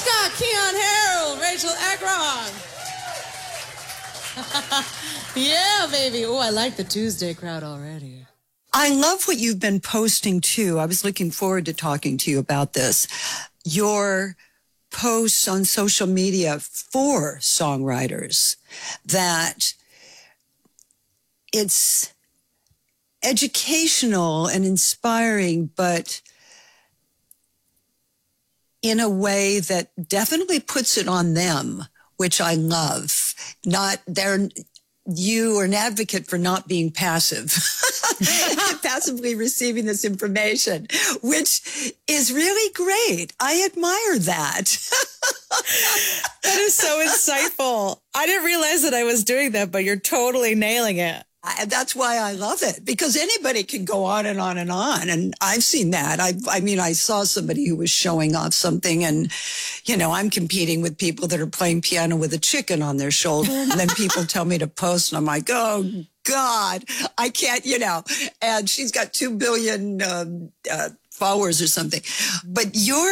Scott, Keon Harold, Rachel Agron. Yeah, baby. Oh, I like the Tuesday crowd already. I love what you've been posting too. I was looking forward to talking to you about this. Your posts on social media for songwriters, that it's educational and inspiring, but in a way that definitely puts it on them, which I love. You are an advocate for not being passive, passively receiving this information, which is really great. I admire that. That is so insightful. I didn't realize that I was doing that, but you're totally nailing it. That's why I love it, because anybody can go on and on and on. And I've seen that. I mean, I saw somebody who was showing off something, and, you know, I'm competing with people that are playing piano with a chicken on their shoulder. And then people tell me to post, and I'm like, oh, God, I can't, you know. And she's got 2 billion followers or something. But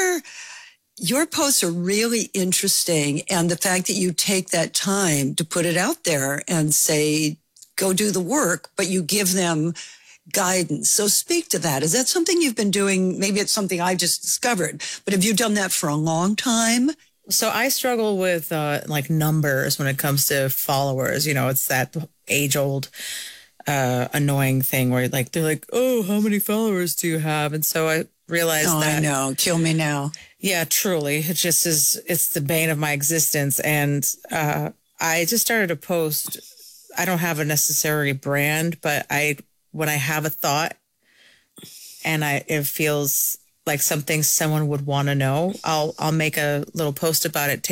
your posts are really interesting. And the fact that you take that time to put it out there and say, go do the work, but you give them guidance. So speak to that. Is that something you've been doing? Maybe it's something I just discovered, but have you done that for a long time? So I struggle with like numbers when it comes to followers. You know, it's that age-old annoying thing where like they're like, oh, how many followers do you have? And so I realized that. I know. Kill me now. Yeah, truly. It just is. It's the bane of my existence. And I just started to post. I don't have a necessary brand, but when I have a thought and it feels like something someone would want to know, I'll make a little post about it.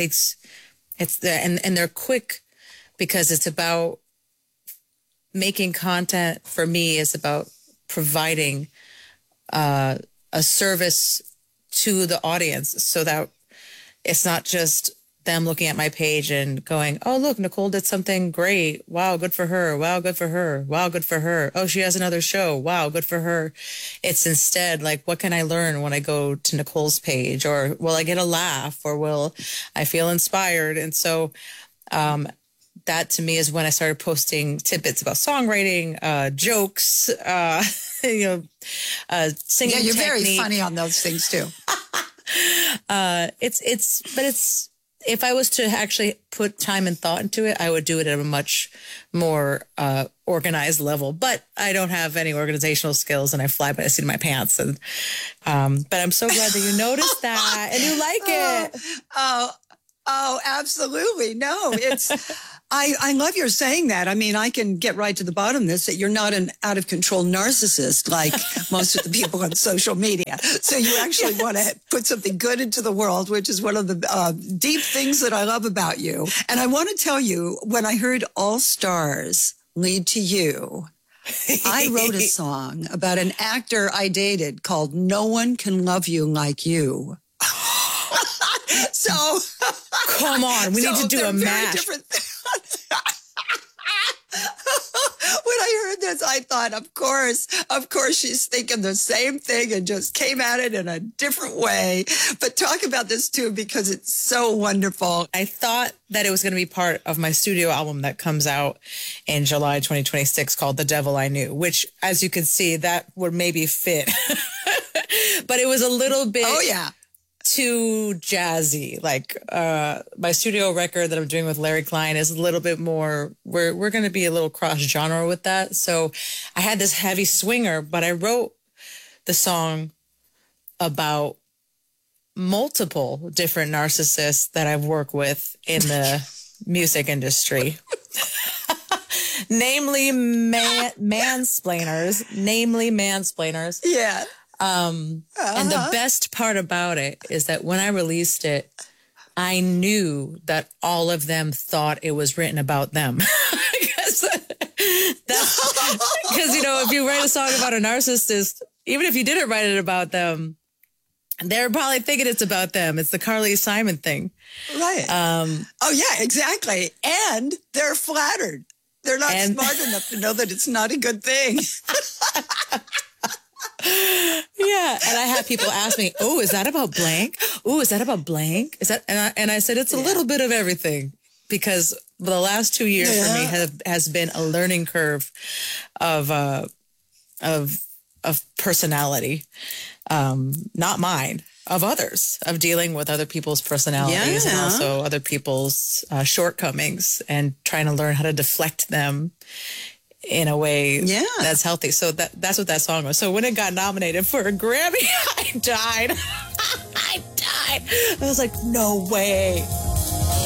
And they're quick because it's about making content. For me, is about providing a service to the audience so that it's not just them looking at my page and going, oh, look, Nicole did something great. Wow, good for her. Wow, good for her. Wow, good for her. Oh, she has another show. Wow, good for her. It's instead like, what can I learn when I go to Nicole's page? Or will I get a laugh? Or will I feel inspired? And so that to me is when I started posting tidbits about songwriting, jokes, singing. Yeah, you're technique. very funny on those things too. It's if I was to actually put time and thought into it, I would do it at a much more organized level. But I don't have any organizational skills, and I fly by the seat of my pants. And but I'm so glad that you noticed that and you like it. Oh, absolutely. No, I love your saying that. I mean, I can get right to the bottom of this, that you're not an out of control narcissist like most of the people on social media. So you actually want to put something good into the world, which is one of the deep things that I love about you. And I want to tell you, when I heard All Stars Lead to You, I wrote a song about an actor I dated called No One Can Love You Like You. So come on, we need to do a match. When I heard this, I thought, of course, she's thinking the same thing and just came at it in a different way. But talk about this too, because it's so wonderful. I thought that it was going to be part of my studio album that comes out in July 2026 called The Devil I Knew, which, as you can see, that would maybe fit. But it was a little bit... Oh, yeah. Too jazzy. Like my studio record that I'm doing with Larry Klein is a little bit more, we're going to be a little cross genre with that. So I had this heavy swinger, but I wrote the song about multiple different narcissists that I've worked with in the music industry. Namely mansplainers. Yeah. And the best part about it is that when I released it, I knew that all of them thought it was written about them. Because, you know, if you write a song about a narcissist, even if you didn't write it about them, they're probably thinking it's about them. It's the Carly Simon thing. Right. Oh, yeah, exactly. And they're flattered. They're not smart enough to know that it's not a good thing. Yeah, and I had people ask me, "Oh, is that about blank? Oh, is that about blank? Is that?" And I said, "It's a little bit of everything," because the last 2 years for me has been a learning curve of personality, not mine, of others, of dealing with other people's personalities and also other people's shortcomings, and trying to learn how to deflect them in a way that's healthy. So that's what that song was. So when it got nominated for a Grammy, I died. I died. I was like, no way.